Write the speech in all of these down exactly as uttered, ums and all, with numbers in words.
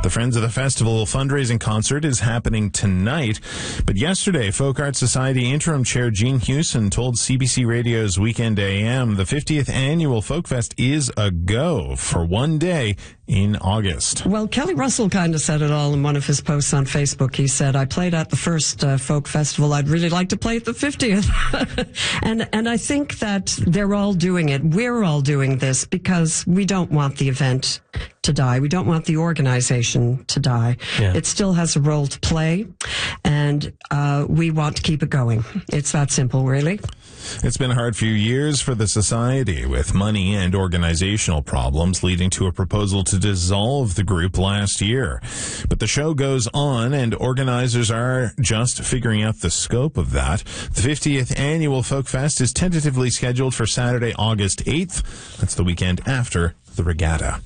The Friends of the Festival fundraising concert is happening tonight, but yesterday, Folk Art Society Interim Chair Jean Hewson told C B C Radio's Weekend A M the fiftieth Annual Folk Fest is a go for one day in August. Well, Kelly Russell kind of said it all in one of his posts on Facebook. He said, I played at the first uh, folk festival. I'd really like to play at the fiftieth. and and I think that they're all doing it. We're all doing this because we don't want the event to die. We don't want the organization to die. Yeah. It still has a role to play, and uh, we want to keep it going. It's that simple, really. It's been a hard few years for the Society, with money and organizational problems leading to a proposal to dissolve the group last year. But the show goes on, and organizers are just figuring out the scope of that. The fiftieth Annual Folk Fest is tentatively scheduled for Saturday, August eighth. That's the weekend after the regatta.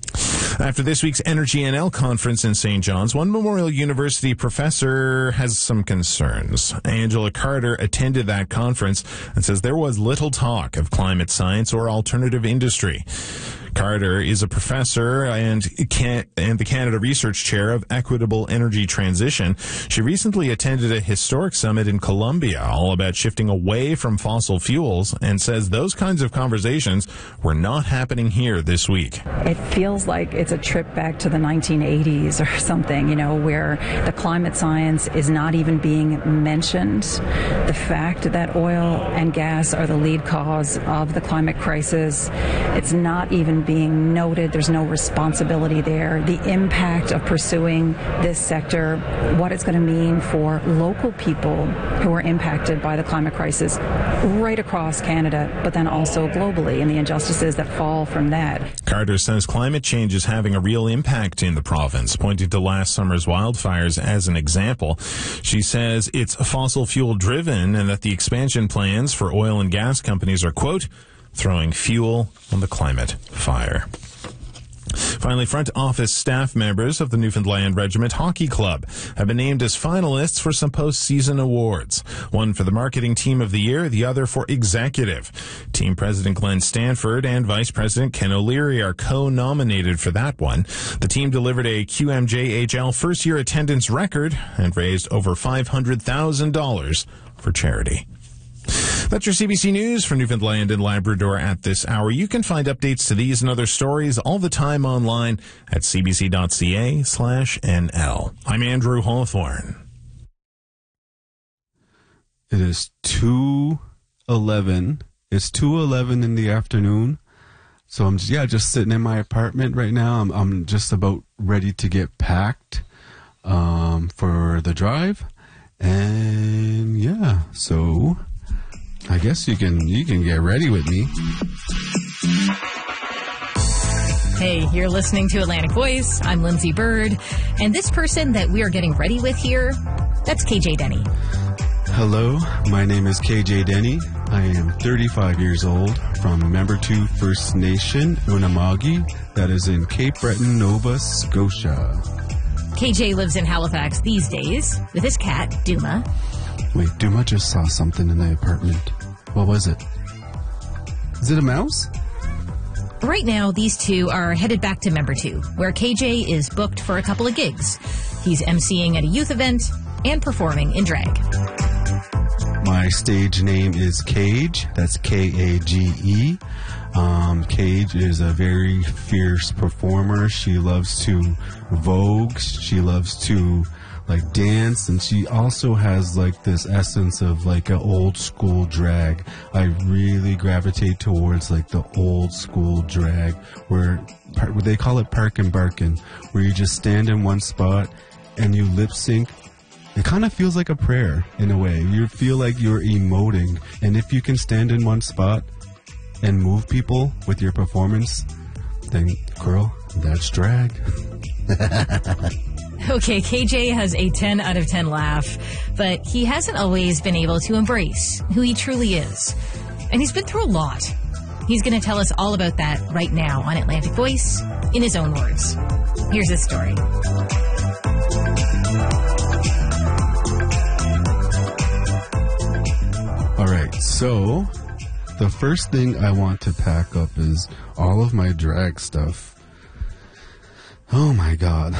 After this week's Energy N L conference in Saint John's, one Memorial University professor has some concerns. Angela Carter attended that conference and says there was little talk of climate science or alternative industry. Carter is a professor and can, and the Canada Research Chair of Equitable Energy Transition. She recently attended a historic summit in Colombia all about shifting away from fossil fuels, and says those kinds of conversations were not happening here this week. It feels like it's a trip back to the nineteen eighties or something, you know, where the climate science is not even being mentioned. The fact that oil and gas are the lead cause of the climate crisis, it's not even being noted. There's no responsibility there. The impact of pursuing this sector, what it's going to mean for local people who are impacted by the climate crisis right across Canada, but then also globally, and the injustices that fall from that. Carter says climate change is having a real impact in the province, pointing to last summer's wildfires as an example. She says it's fossil fuel driven and that the expansion plans for oil and gas companies are, quote, throwing fuel on the climate fire. Finally, front office staff members of the Newfoundland Regiment Hockey Club have been named as finalists for some postseason awards. One for the marketing team of the year, the other for executive. Team President Glenn Stanford and Vice President Ken O'Leary are co-nominated for that one. The team delivered a Q M J H L first-year attendance record and raised over five hundred thousand dollars for charity. That's your C B C News for Newfoundland and Labrador at this hour. You can find updates to these and other stories all the time online at cbc.ca slash NL. I'm Andrew Hawthorne. It is two eleven. It's two eleven in the afternoon. So I'm just, yeah, just sitting in my apartment right now. I'm, I'm just about ready to get packed um, for the drive. And yeah, so I guess you can you can get ready with me. Hey, you're listening to Atlantic Voice. I'm Lindsay Bird. And this person that we are getting ready with here, that's K J Denny. Hello, my name is K J Denny. I am thirty-five years old from Membertou First Nation, Unama'ki, that is in Cape Breton, Nova Scotia. K J lives in Halifax these days with his cat, Duma. Wait, Duma just saw something in the apartment. What was it? Is it a mouse? Right now, these two are headed back to Membertou, where K J is booked for a couple of gigs. He's emceeing at a youth event and performing in drag. My stage name is Cage. That's K A G E. Um, Cage is a very fierce performer. She loves to vogue. She loves to like dance, and she also has like this essence of like an old school drag. I really gravitate towards like the old school drag where, where they call it park and barkin', where you just stand in one spot and you lip sync. It kind of feels like a prayer in a way. You feel like you're emoting, and if you can stand in one spot and move people with your performance, then girl, that's drag. Okay, K J has a ten out of ten laugh, but he hasn't always been able to embrace who he truly is. And he's been through a lot. He's going to tell us all about that right now on Atlantic Voice in his own words. Here's his story. All right, so the first thing I want to pack up is all of my drag stuff. Oh my God.